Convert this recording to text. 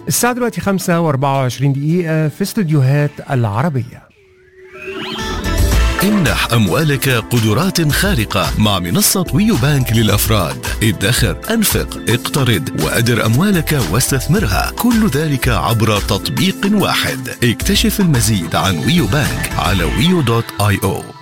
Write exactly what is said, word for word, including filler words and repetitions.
الساعة دلوقتي خمسة وأربعة وعشرين دقيقة في استوديوهات العربية. امنح أموالك قدرات خارقة مع منصة ويو بانك للأفراد. ادخر، أنفق، اقترض وأدر أموالك واستثمرها، كل ذلك عبر تطبيق واحد. اكتشف المزيد عن ويو بانك على ويو دوت آي أو.